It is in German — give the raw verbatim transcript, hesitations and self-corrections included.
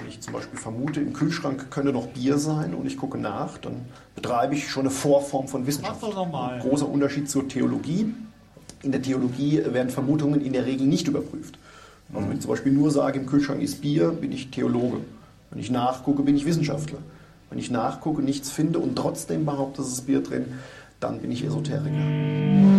ich zum Beispiel vermute, im Kühlschrank könnte noch Bier sein und ich gucke nach, dann betreibe ich schon eine Vorform von Wissenschaft. Mach doch nochmal. Ein großer Unterschied zur Theologie. In der Theologie werden Vermutungen in der Regel nicht überprüft. Also wenn ich zum Beispiel nur sage, im Kühlschrank ist Bier, bin ich Theologe. Wenn ich nachgucke, bin ich Wissenschaftler. Wenn ich nachgucke, nichts finde und trotzdem behaupte, es ist Bier drin, dann bin ich Esoteriker.